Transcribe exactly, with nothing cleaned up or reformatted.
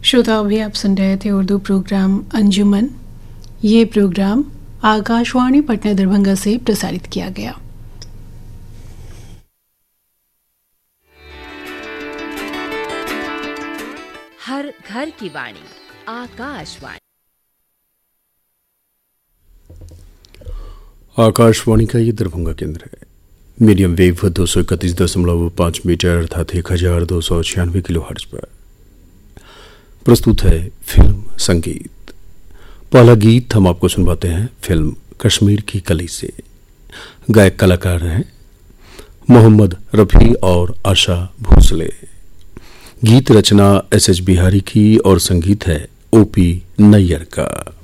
श्रोता, अभी आप सुन रहे थे उर्दू प्रोग्राम अंजुमन। ये प्रोग्राम आकाशवाणी पटना दरभंगा से प्रसारित किया गया। हर घर की वाणी आकाशवाणी। आकाशवाणी का ये दरभंगा केंद्र है। मीडियम वेव दो सौ इकतीस दशमलव पाँच मीटर अर्थात एक हजार दो सौ छियानवे किलो हर्ट्ज पर प्रस्तुत है फिल्म संगीत। पहला गीत हम आपको सुनवाते हैं फिल्म कश्मीर की कली से। गायक कलाकार हैं मोहम्मद रफ़ी और आशा भोसले। गीत रचना एस एच बिहारी की और संगीत है ओ पी नैयर का।